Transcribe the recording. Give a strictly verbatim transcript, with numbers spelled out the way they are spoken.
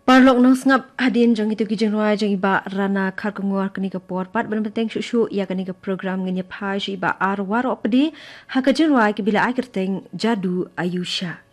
Parlok nang sengap hadin jang itu kijeng ruai jang iba rana kar kenguar kini ke porpat ban penting syuk ya kini ke program ngenya pai iba ar waro pedi ha kijeng ruai ke bila akhir teng jadu Ayusha.